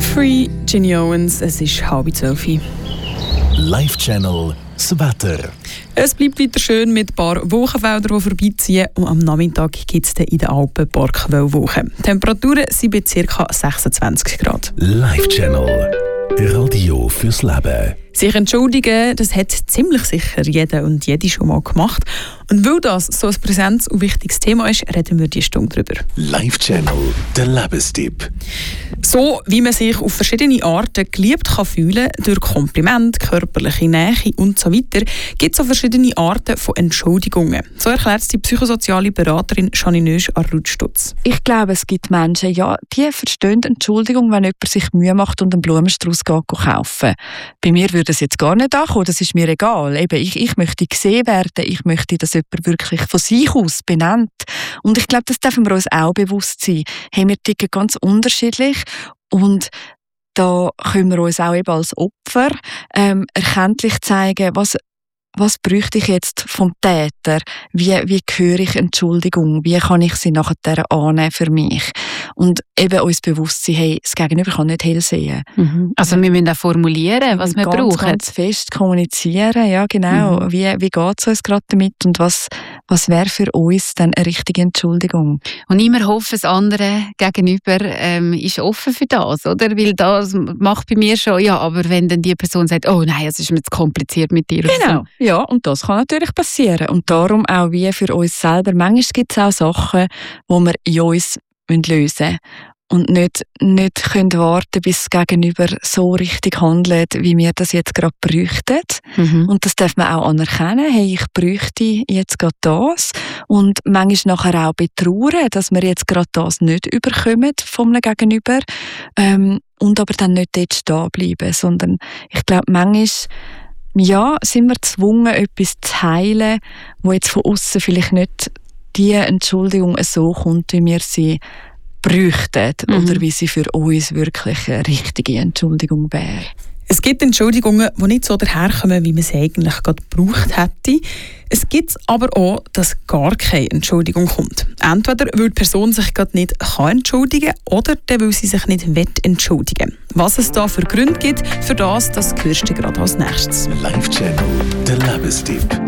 Free, Ginny Owens, es ist 11:30. Live-Channel, das Wetter. Es bleibt weiter schön mit ein paar Wolkenfeldern, die vorbeiziehen. Und am Nachmittag gibt es in den Alpen Borkwellwolken. Die Temperaturen sind bei ca. 26 Grad. Live-Channel, Radio fürs Leben. Sich entschuldigen, das hat ziemlich sicher jeder und jede schon mal gemacht. Und weil das so ein präsentes und wichtiges Thema ist, reden wir diese Stunde darüber. Live-Channel, der Lebenstipp. So wie man sich auf verschiedene Arten geliebt kann fühlen, durch Komplimente, körperliche Nähe und so weiter, gibt es auch verschiedene Arten von Entschuldigungen. So erklärt es die psychosoziale Beraterin Janine Arrutstutz. Ich glaube, es gibt Menschen, die verstehen Entschuldigung, wenn jemand sich Mühe macht und einen Blumenstrauß kaufen. Bei mir würde es jetzt gar nicht ankommen, das ist mir egal. Eben, ich möchte gesehen werden, ich möchte, dass jemand wirklich von sich aus benennt. Und ich glaube, das dürfen wir uns auch bewusst sein. Hey, wir ticken ganz unterschiedlich und da können wir uns auch eben als Opfer erkenntlich zeigen, was bräuchte ich jetzt vom Täter? Wie höre ich Entschuldigung? Wie kann ich sie nachher annehmen für mich? Und eben uns bewusst sein, hey, das Gegenüber kann nicht hell sehen. Mhm. Also wir müssen auch formulieren, was wir brauchen. Ganz fest kommunizieren, ja genau. Mhm. Wie geht es uns gerade damit und was wäre für uns dann eine richtige Entschuldigung? Und immer hoffen, das andere Gegenüber ist offen für das, oder? Weil das macht bei mir schon, ja, aber wenn dann die Person sagt, oh nein, es ist mir zu kompliziert mit dir. Genau. Ja, und das kann natürlich passieren. Und darum auch wie für uns selber. Manchmal gibt es auch Sachen, die wir in uns lösen müssen. Und nicht können warten, bis das Gegenüber so richtig handelt, wie wir das jetzt gerade bräuchten. Mhm. Und das darf man auch anerkennen. Hey, ich bräuchte jetzt gerade das. Und manchmal nachher auch betrauern, dass wir jetzt gerade das nicht überkommen von einem Gegenüber. Und aber dann nicht dort stehen bleiben. Sondern ich glaube, manchmal sind wir gezwungen, etwas zu heilen, wo jetzt von außen vielleicht nicht die Entschuldigung so kommt, wie wir sie bräuchten oder wie sie für uns wirklich eine richtige Entschuldigung wäre. Es gibt Entschuldigungen, die nicht so daherkommen, wie man sie eigentlich gerade gebraucht hätte. Es gibt aber auch, dass gar keine Entschuldigung kommt. Entweder weil die Person sich gerade nicht entschuldigen kann oder weil sie sich nicht entschuldigen will. Was es da für Gründe gibt, für das hörst du gerade als nächstes. Live-Channel, der Lebenstipp.